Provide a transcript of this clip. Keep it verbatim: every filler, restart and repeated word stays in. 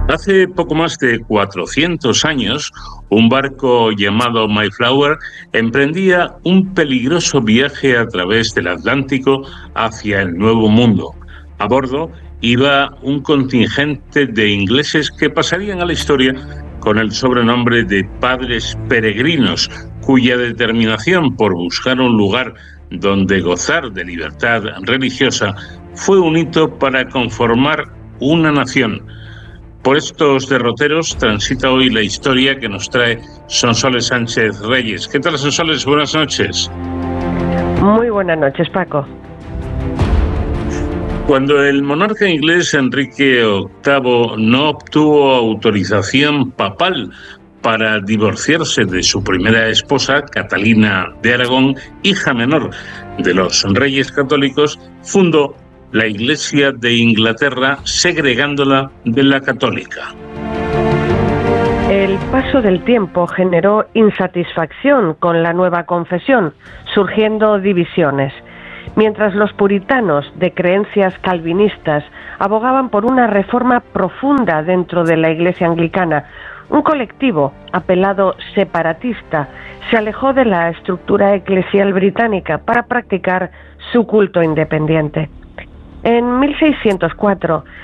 Hace poco más de cuatrocientos años, un barco llamado Mayflower emprendía un peligroso viaje a través del Atlántico hacia el Nuevo Mundo. A bordo iba un contingente de ingleses que pasarían a la historia con el sobrenombre de Padres Peregrinos, cuya determinación por buscar un lugar donde gozar de libertad religiosa fue un hito para conformar una nación. Por estos derroteros transita hoy la historia que nos trae Sonsoles Sánchez Reyes. ¿Qué tal, Sonsoles? Buenas noches. Muy buenas noches, Paco. Cuando el monarca inglés Enrique octavo no obtuvo autorización papal para divorciarse de su primera esposa, Catalina de Aragón, hija menor de los reyes católicos, fundó la Iglesia de Inglaterra, segregándola de la católica. El paso del tiempo generó insatisfacción con la nueva confesión, surgiendo divisiones. Mientras los puritanos de creencias calvinistas abogaban por una reforma profunda dentro de la Iglesia anglicana, un colectivo apelado separatista se alejó de la estructura eclesial británica para practicar su culto independiente. En mil seiscientos cuatro,